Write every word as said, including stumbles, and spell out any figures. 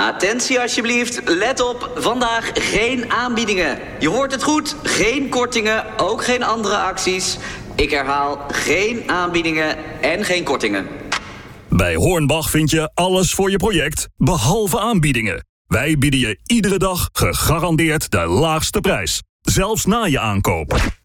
Attentie alsjeblieft, let op, vandaag geen aanbiedingen. Je hoort het goed, geen kortingen, ook geen andere acties. Ik herhaal, geen aanbiedingen en geen kortingen. Bij Hornbach vind je alles voor je project, behalve aanbiedingen. Wij bieden je iedere dag gegarandeerd de laagste prijs, zelfs na je aankoop.